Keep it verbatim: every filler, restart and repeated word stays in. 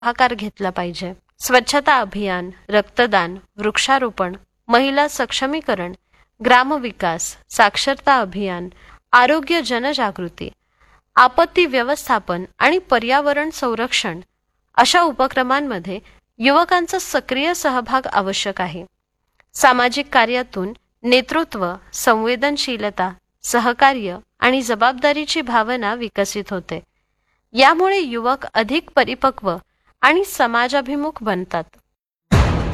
पुढाकार घेतला पाहिजे. स्वच्छता अभियान, रक्तदान, वृक्षारोपण, महिला सक्षमीकरण, ग्रामविकास, साक्षरता अभियान, आरोग्य जनजागृती, आपत्ती व्यवस्थापन आणि पर्यावरण संरक्षण अशा उपक्रमांमध्ये युवकांचा सक्रिय सहभाग आवश्यक आहे. सामाजिक कार्यातून नेतृत्व, संवेदनशीलता, सहकार्य आणि जबाबदारीची भावना विकसित होते. यामुळे युवक अधिक परिपक्व आणि समाजाभिमुख बनतात.